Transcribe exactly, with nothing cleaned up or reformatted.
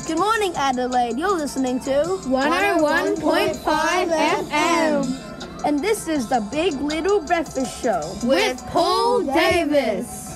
Good morning, Adelaide. You're listening to one oh one point five F M. And this is the Big Little Breakfast Show with Paul Davis.